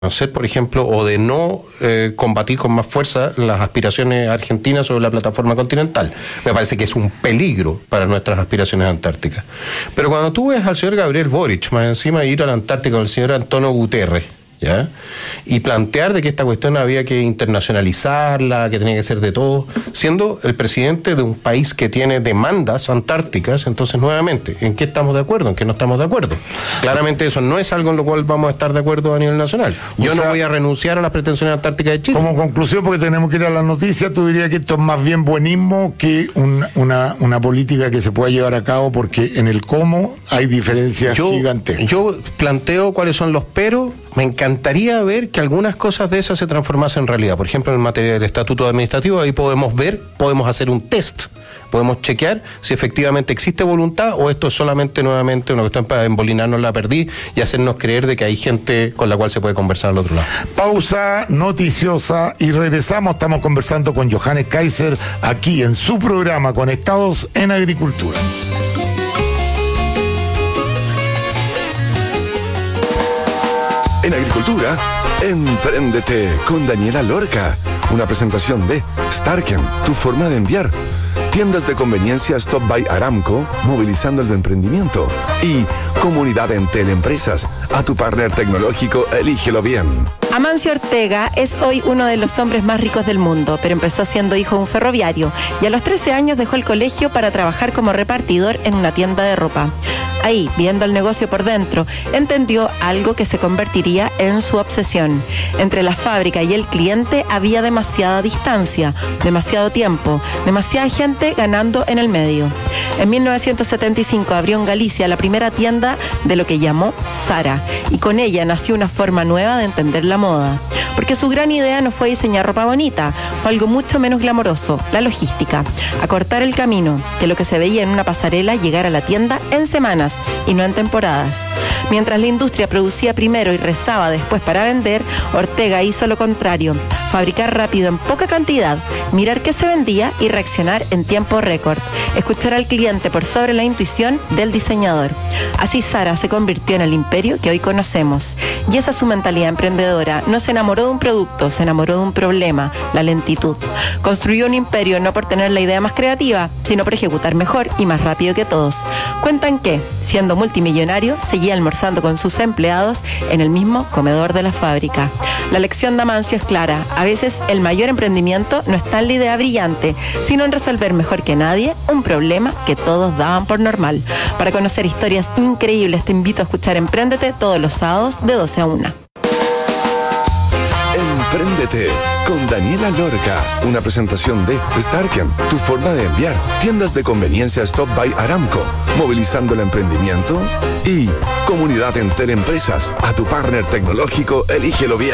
reconocer, por ejemplo, o de no combatir con más fuerza las aspiraciones argentinas sobre la plataforma continental. Me parece que es un peligro para nuestras aspiraciones antárticas. Pero cuando tú ves al señor Gabriel Boric, más encima de ir a la Antártica con el señor Antonio Guterres, ¿ya? Y plantear de que esta cuestión había que internacionalizarla, que tenía que ser de todo, siendo el presidente de un país que tiene demandas antárticas. Entonces, nuevamente, ¿en qué estamos de acuerdo? ¿En qué no estamos de acuerdo? Claramente eso no es algo en lo cual vamos a estar de acuerdo a nivel nacional. Yo no voy a renunciar a las pretensiones antárticas de Chile. Como conclusión, porque tenemos que ir a las noticias, tú dirías que esto es más bien buenismo que una política que se pueda llevar a cabo, porque en el cómo hay diferencias gigantes. Yo planteo cuáles son los peros. Me encantaría ver que algunas cosas de esas se transformasen en realidad. Por ejemplo, en materia del estatuto administrativo, ahí podemos hacer un test, podemos chequear si efectivamente existe voluntad o esto es solamente nuevamente una cuestión para embolinarnos la perdiz y hacernos creer de que hay gente con la cual se puede conversar al otro lado. Pausa noticiosa y regresamos. Estamos conversando con Johannes Kaiser aquí en su programa Conectados en Agricultura. En Agricultura, Empréndete con Daniela Lorca. Una presentación de Starken, tu forma de enviar. Tiendas de conveniencia Stop by Aramco, movilizando el emprendimiento. Y Comunidad Entel Empresas, a tu partner tecnológico, elígelo bien. Amancio Ortega es hoy uno de los hombres más ricos del mundo, pero empezó siendo hijo de un ferroviario y a los 13 años dejó el colegio para trabajar como repartidor en una tienda de ropa. Ahí, viendo el negocio por dentro, entendió algo que se convertiría en su obsesión. Entre la fábrica y el cliente había demasiada distancia, demasiado tiempo, demasiada gente ganando en el medio. En 1975 abrió en Galicia la primera tienda de lo que llamó Zara, y con ella nació una forma nueva de entender la moda. Porque su gran idea no fue diseñar ropa bonita, fue algo mucho menos glamoroso, la logística. Acortar el camino, que lo que se veía en una pasarela llegara a la tienda en semanas y no en temporadas. Mientras la industria producía primero y rezaba después para vender, Ortega hizo lo contrario: fabricar rápido en poca cantidad, mirar qué se vendía y reaccionar en tiempo récord, escuchar al cliente por sobre la intuición del diseñador. Así Zara se convirtió en el imperio que hoy conocemos. Y esa es su mentalidad emprendedora. No se enamoró de un producto, se enamoró de un problema: la lentitud. Construyó un imperio no por tener la idea más creativa, sino por ejecutar mejor y más rápido que todos. Cuentan que, siendo multimillonario, seguía almorzando con sus empleados en el mismo comedor de la fábrica. La lección de Amancio es clara: a veces el mayor emprendimiento no está en la idea brillante, sino en resolver mejor que nadie un problema que todos daban por normal. Para conocer historias increíbles, te invito a escuchar Empréndete todos los sábados de 12 a 1. Empréndete con Daniela Lorca. Una presentación de Starken, tu forma de enviar. Tiendas de conveniencia Stop by Aramco, movilizando el emprendimiento. Y Comunidad Entel Empresas, a tu partner tecnológico, elígelo bien.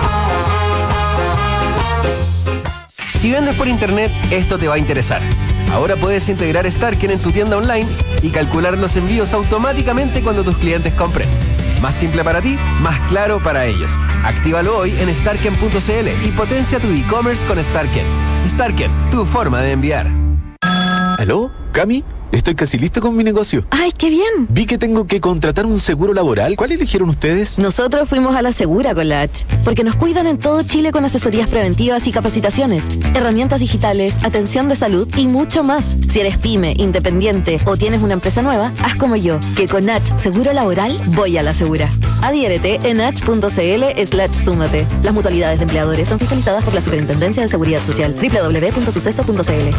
Si vendes por internet, esto te va a interesar. Ahora puedes integrar Starken en tu tienda online y calcular los envíos automáticamente cuando tus clientes compren. Más simple para ti, más claro para ellos. Actívalo hoy en starken.cl y potencia tu e-commerce con Starken. Starken, tu forma de enviar. ¿Aló? ¿Cami? Estoy casi listo con mi negocio. ¡Ay, qué bien! Vi que tengo que contratar un seguro laboral. ¿Cuál eligieron ustedes? Nosotros fuimos a la Segura con la H, porque nos cuidan en todo Chile con asesorías preventivas y capacitaciones, herramientas digitales, atención de salud y mucho más. Si eres pyme, independiente o tienes una empresa nueva, haz como yo, que con H Seguro Laboral voy a la Segura. Adhiérete en h.cl/súmate. Las mutualidades de empleadores son fiscalizadas por la Superintendencia de Seguridad Social. www.suceso.cl.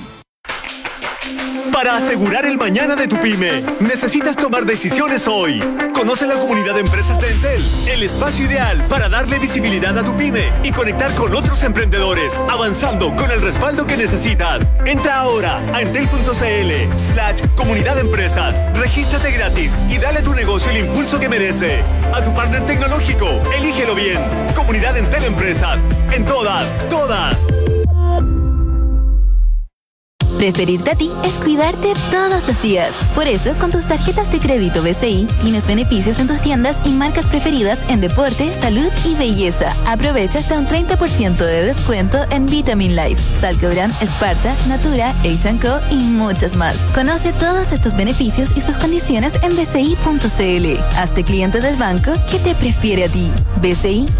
Para asegurar el mañana de tu pyme, necesitas tomar decisiones hoy. Conoce la comunidad de empresas de Entel, el espacio ideal para darle visibilidad a tu pyme y conectar con otros emprendedores, avanzando con el respaldo que necesitas. Entra ahora a entel.cl/comunidad de empresas. Regístrate gratis y dale a tu negocio el impulso que merece. A tu partner tecnológico, elígelo bien. Comunidad Entel Empresas. En todas. Preferirte a ti es cuidarte todos los días. Por eso, con tus tarjetas de crédito BCI, tienes beneficios en tus tiendas y marcas preferidas en deporte, salud y belleza. Aprovecha hasta un 30% de descuento en Vitamin Life, Salcobran, Esparta, Natura, H&Co y muchas más. Conoce todos estos beneficios y sus condiciones en bci.cl. Hazte cliente del banco que te prefiere a ti. BCI